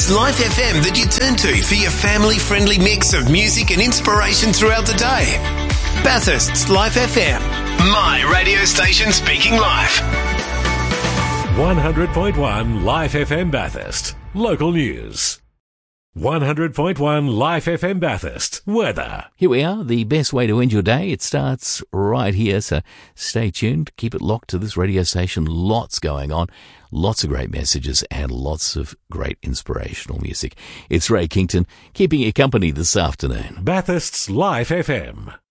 It's Life FM that you turn to for your family-friendly mix of music and inspiration throughout the day. Bathurst's Life FM. My radio station speaking life. 100.1 Life FM Bathurst. Local news. 100.1 Life FM Bathurst. Weather. Here we are, the best way to end your day. It starts right here, so stay tuned. Keep it locked to this radio station. Lots going on. Lots of great messages and lots of great inspirational music. It's Ray Kington keeping you company this afternoon. Bathurst's Life FM.